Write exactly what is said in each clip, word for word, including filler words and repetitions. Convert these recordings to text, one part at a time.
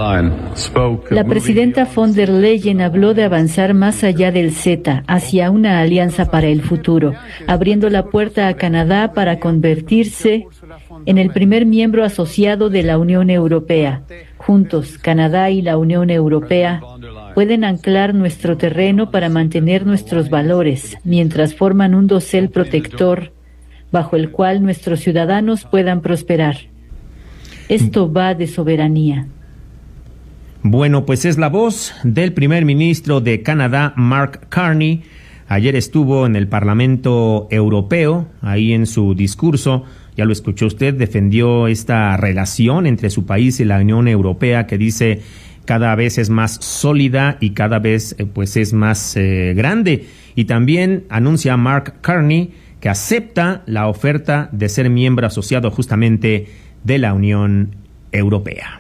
La presidenta von der Leyen habló de avanzar más allá del CETA, hacia una alianza para el futuro, abriendo la puerta a Canadá para convertirse en el primer miembro asociado de la Unión Europea. Juntos, Canadá y la Unión Europea pueden anclar nuestro terreno para mantener nuestros valores, mientras forman un dosel protector bajo el cual nuestros ciudadanos puedan prosperar. Esto va de soberanía. Bueno, pues es la voz del primer ministro de Canadá, Mark Carney. Ayer estuvo en el Parlamento Europeo, ahí en su discurso, ya lo escuchó usted, defendió esta relación entre su país y la Unión Europea que dice cada vez es más sólida y cada vez eh, pues es más eh, grande. Y también anuncia Mark Carney que acepta la oferta de ser miembro asociado justamente de la Unión Europea.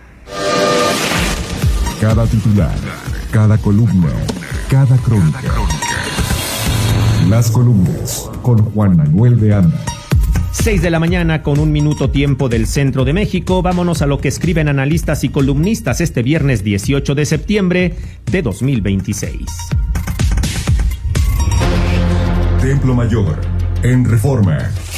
Cada titular, cada columna, cada crónica. Las columnas con Juan Manuel de Anda. Seis de la mañana con un minuto tiempo del centro de México. Vámonos a lo que escriben analistas y columnistas este viernes dieciocho de septiembre de dos mil veintiséis. Templo Mayor, en Reforma.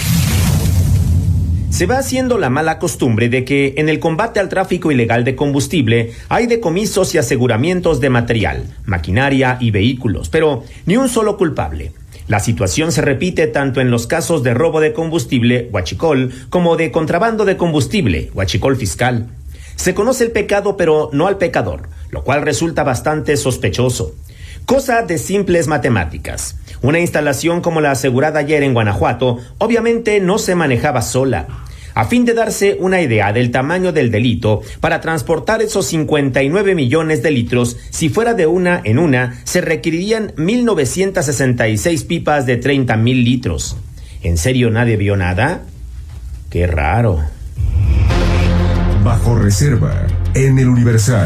Se va haciendo la mala costumbre de que en el combate al tráfico ilegal de combustible hay decomisos y aseguramientos de material, maquinaria y vehículos, pero ni un solo culpable. La situación se repite tanto en los casos de robo de combustible, huachicol, como de contrabando de combustible, huachicol fiscal. Se conoce el pecado pero no al pecador, lo cual resulta bastante sospechoso. Cosa de simples matemáticas. Una instalación como la asegurada ayer en Guanajuato obviamente no se manejaba sola. A fin de darse una idea del tamaño del delito, para transportar esos cincuenta y nueve millones de litros, si fuera de una en una, se requerirían mil novecientas sesenta y seis pipas de treinta mil litros. ¿En serio nadie vio nada? ¡Qué raro! Bajo reserva, en el Universal.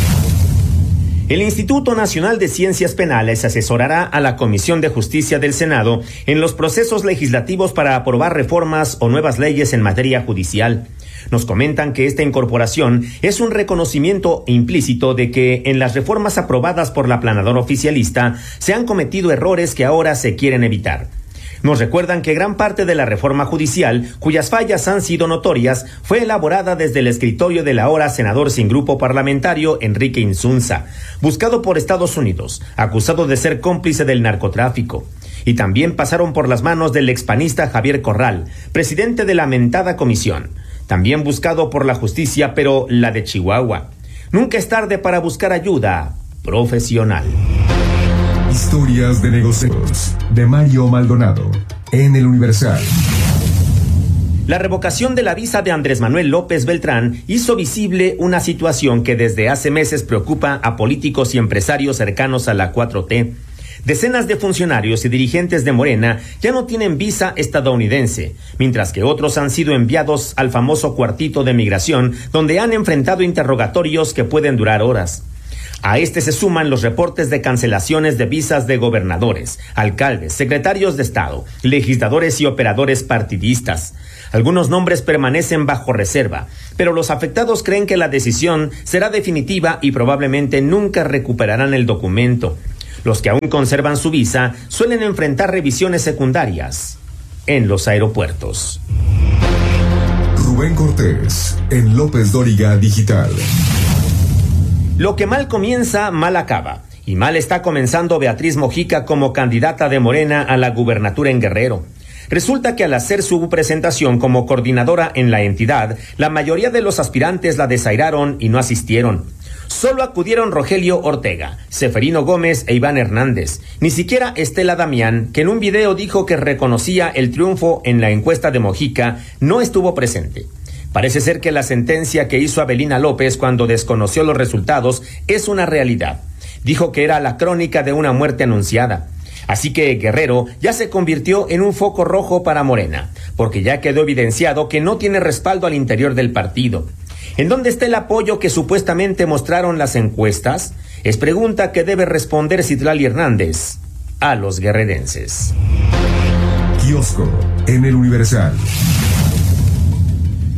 El Instituto Nacional de Ciencias Penales asesorará a la Comisión de Justicia del Senado en los procesos legislativos para aprobar reformas o nuevas leyes en materia judicial. Nos comentan que esta incorporación es un reconocimiento implícito de que en las reformas aprobadas por la planadora oficialista se han cometido errores que ahora se quieren evitar. Nos recuerdan que gran parte de la reforma judicial, cuyas fallas han sido notorias, fue elaborada desde el escritorio del ahora senador sin grupo parlamentario Enrique Insunza, buscado por Estados Unidos, acusado de ser cómplice del narcotráfico. Y también pasaron por las manos del expanista Javier Corral, presidente de la mentada comisión, también buscado por la justicia, pero la de Chihuahua. Nunca es tarde para buscar ayuda profesional. Historias de negocios, de Mario Maldonado, en el Universal. La revocación de la visa de Andrés Manuel López Beltrán hizo visible una situación que desde hace meses preocupa a políticos y empresarios cercanos a la cuatro T. Decenas de funcionarios y dirigentes de Morena ya no tienen visa estadounidense, mientras que otros han sido enviados al famoso cuartito de migración, donde han enfrentado interrogatorios que pueden durar horas. A este se suman los reportes de cancelaciones de visas de gobernadores, alcaldes, secretarios de Estado, legisladores y operadores partidistas. Algunos nombres permanecen bajo reserva, pero los afectados creen que la decisión será definitiva y probablemente nunca recuperarán el documento. Los que aún conservan su visa suelen enfrentar revisiones secundarias en los aeropuertos. Rubén Cortés, en López Dóriga Digital. Lo que mal comienza, mal acaba. Y mal está comenzando Beatriz Mojica como candidata de Morena a la gubernatura en Guerrero. Resulta que al hacer su presentación como coordinadora en la entidad, la mayoría de los aspirantes la desairaron y no asistieron. Solo acudieron Rogelio Ortega, Seferino Gómez e Iván Hernández. Ni siquiera Estela Damián, que en un video dijo que reconocía el triunfo en la encuesta de Mojica, no estuvo presente. Parece ser que la sentencia que hizo Abelina López cuando desconoció los resultados es una realidad. Dijo que era la crónica de una muerte anunciada. Así que Guerrero ya se convirtió en un foco rojo para Morena, porque ya quedó evidenciado que no tiene respaldo al interior del partido. ¿En dónde está el apoyo que supuestamente mostraron las encuestas? Es pregunta que debe responder Citlali Hernández a los guerrerenses. Kiosco, en el Universal.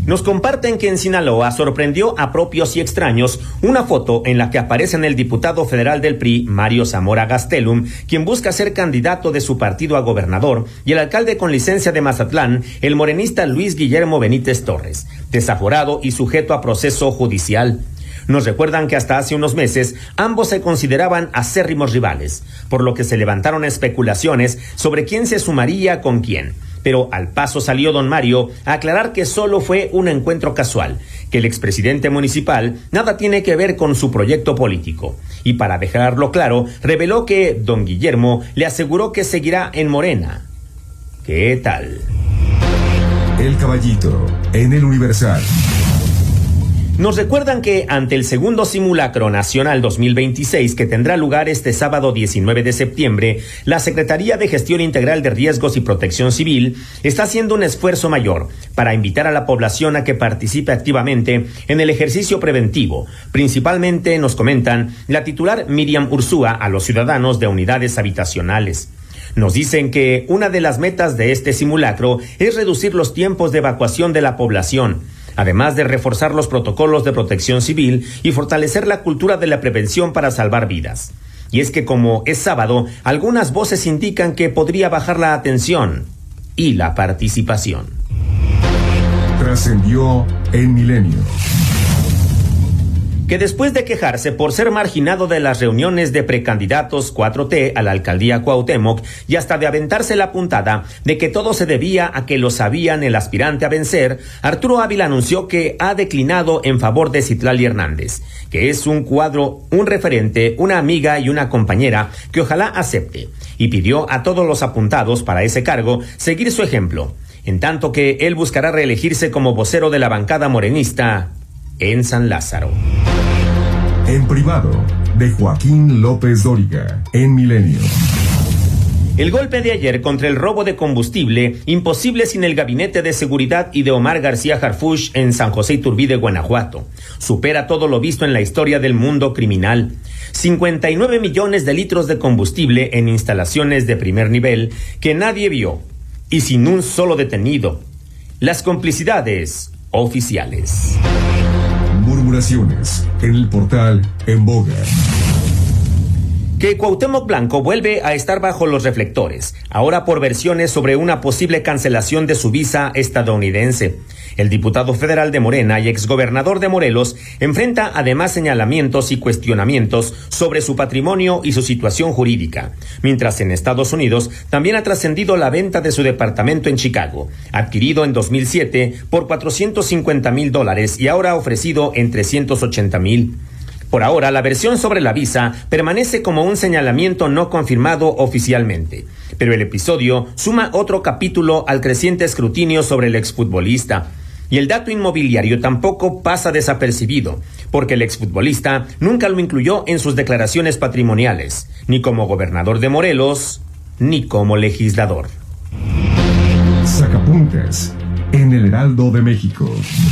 Nos comparten que en Sinaloa sorprendió a propios y extraños una foto en la que aparecen el diputado federal del P R I, Mario Zamora Gastelum, quien busca ser candidato de su partido a gobernador, y el alcalde con licencia de Mazatlán, el morenista Luis Guillermo Benítez Torres, desaforado y sujeto a proceso judicial. Nos recuerdan que hasta hace unos meses ambos se consideraban acérrimos rivales, por lo que se levantaron especulaciones sobre quién se sumaría con quién. Pero al paso salió don Mario a aclarar que solo fue un encuentro casual, que el expresidente municipal nada tiene que ver con su proyecto político. Y para dejarlo claro, reveló que don Guillermo le aseguró que seguirá en Morena. ¿Qué tal? El Caballito, en el Universal. Nos recuerdan que ante el segundo simulacro nacional dos mil veintiséis que tendrá lugar este sábado diecinueve de septiembre, la Secretaría de Gestión Integral de Riesgos y Protección Civil está haciendo un esfuerzo mayor para invitar a la población a que participe activamente en el ejercicio preventivo. Principalmente, nos comentan, la titular Miriam Ursúa a los ciudadanos de unidades habitacionales. Nos dicen que una de las metas de este simulacro es reducir los tiempos de evacuación de la población, además de reforzar los protocolos de protección civil y fortalecer la cultura de la prevención para salvar vidas. Y es que como es sábado, algunas voces indican que podría bajar la atención y la participación. Trascendió en Milenio. Que después de quejarse por ser marginado de las reuniones de precandidatos cuatro T a la alcaldía Cuauhtémoc y hasta de aventarse la puntada de que todo se debía a que lo sabían el aspirante a vencer, Arturo Ávila anunció que ha declinado en favor de Citlali Hernández, que es un cuadro, un referente, una amiga y una compañera que ojalá acepte, y pidió a todos los apuntados para ese cargo seguir su ejemplo, en tanto que él buscará reelegirse como vocero de la bancada morenista en San Lázaro. En privado, de Joaquín López Dóriga, en Milenio. El golpe de ayer contra el robo de combustible, imposible sin el gabinete de seguridad y de Omar García Harfuch en San José Iturbide, Guanajuato, supera todo lo visto en la historia del mundo criminal. cincuenta y nueve millones de litros de combustible en instalaciones de primer nivel que nadie vio y sin un solo detenido. Las complicidades oficiales. Murmuraciones en el portal En Boga. Que Cuauhtémoc Blanco vuelve a estar bajo los reflectores, ahora por versiones sobre una posible cancelación de su visa estadounidense. El diputado federal de Morena y exgobernador de Morelos enfrenta además señalamientos y cuestionamientos sobre su patrimonio y su situación jurídica, mientras en Estados Unidos también ha trascendido la venta de su departamento en Chicago, adquirido en dos mil siete por cuatrocientos cincuenta mil dólares y ahora ofrecido en trescientos ochenta mil. Por ahora, la versión sobre la visa permanece como un señalamiento no confirmado oficialmente, pero el episodio suma otro capítulo al creciente escrutinio sobre el exfutbolista. Y el dato inmobiliario tampoco pasa desapercibido, porque el exfutbolista nunca lo incluyó en sus declaraciones patrimoniales, ni como gobernador de Morelos, ni como legislador. Sacapuntas en el Heraldo de México.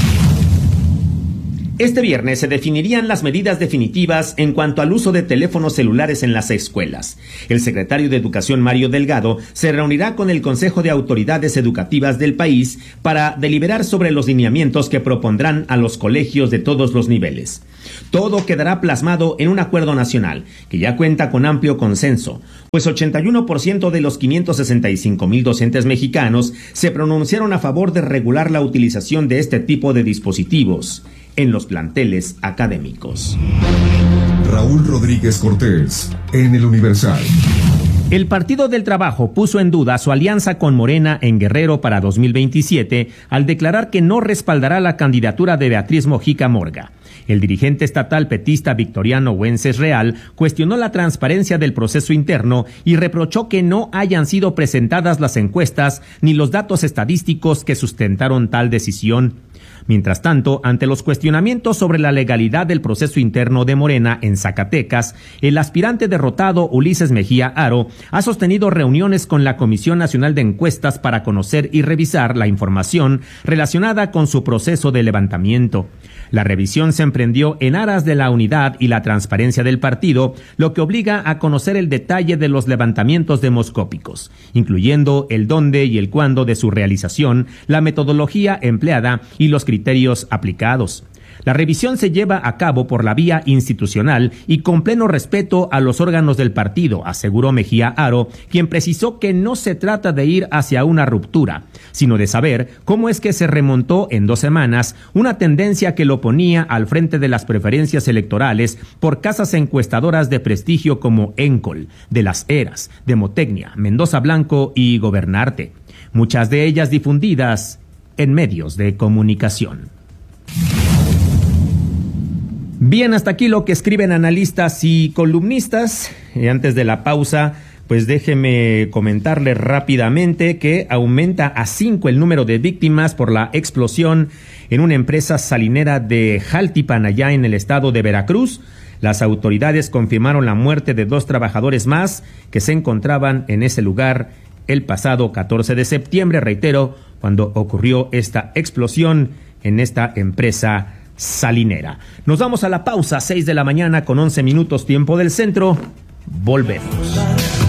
Este viernes se definirían las medidas definitivas en cuanto al uso de teléfonos celulares en las escuelas. El secretario de Educación, Mario Delgado, se reunirá con el Consejo de Autoridades Educativas del país para deliberar sobre los lineamientos que propondrán a los colegios de todos los niveles. Todo quedará plasmado en un acuerdo nacional, que ya cuenta con amplio consenso, pues ochenta y uno por ciento de los quinientos sesenta y cinco mil docentes mexicanos se pronunciaron a favor de regular la utilización de este tipo de dispositivos en los planteles académicos. Raúl Rodríguez Cortés, en el Universal. El Partido del Trabajo puso en duda su alianza con Morena en Guerrero para dos mil veintisiete al declarar que no respaldará la candidatura de Beatriz Mojica Morga. El dirigente estatal petista Victoriano Wences Real cuestionó la transparencia del proceso interno y reprochó que no hayan sido presentadas las encuestas ni los datos estadísticos que sustentaron tal decisión. Mientras tanto, ante los cuestionamientos sobre la legalidad del proceso interno de Morena en Zacatecas, el aspirante derrotado Ulises Mejía Aro ha sostenido reuniones con la Comisión Nacional de Encuestas para conocer y revisar la información relacionada con su proceso de levantamiento. La revisión se emprendió en aras de la unidad y la transparencia del partido, lo que obliga a conocer el detalle de los levantamientos demoscópicos, incluyendo el dónde y el cuándo de su realización, la metodología empleada y los criterios aplicados. La revisión se lleva a cabo por la vía institucional y con pleno respeto a los órganos del partido, aseguró Mejía Aro, quien precisó que no se trata de ir hacia una ruptura, sino de saber cómo es que se remontó en dos semanas una tendencia que lo ponía al frente de las preferencias electorales por casas encuestadoras de prestigio como Encol, de Las Heras, Demotecnia, Mendoza Blanco y Gobernarte, muchas de ellas difundidas en medios de comunicación. Bien, hasta aquí lo que escriben analistas y columnistas. Y antes de la pausa, pues déjeme comentarle rápidamente que aumenta a cinco el número de víctimas por la explosión en una empresa salinera de Jaltipan, allá en el estado de Veracruz. Las autoridades confirmaron la muerte de dos trabajadores más que se encontraban en ese lugar el pasado catorce de septiembre, reitero, cuando ocurrió esta explosión en esta empresa salinera. Nos vamos a la pausa, seis de la mañana con once minutos, tiempo del centro. Volvemos.